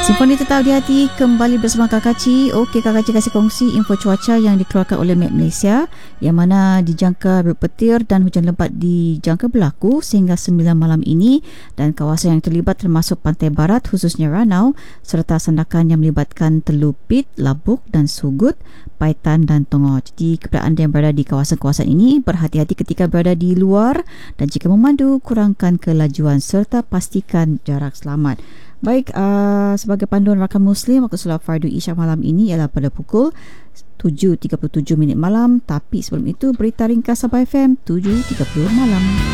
Simfoni Tetap di Hati kembali bersama Kak Kaci. Okey, Kak Kaci kasih kongsi info cuaca yang dikeluarkan oleh Met Malaysia, yang mana dijangka berpetir dan hujan lebat dijangka berlaku sehingga 9 malam ini, dan kawasan yang terlibat termasuk pantai barat khususnya Ranau serta sandakan yang melibatkan Telupit, Labuk dan Sugut, Paitan dan Tongor. Jadi kepada anda yang berada di kawasan-kawasan ini, berhati-hati ketika berada di luar, dan jika memandu kurangkan kelajuan serta pastikan jarak selamat. Baik, sebagai panduan rakan Muslim, waktu solat fardu Isyak malam ini ialah pada pukul 7.37 malam. Tapi sebelum itu, berita ringkas Sabah FM 7.30 malam.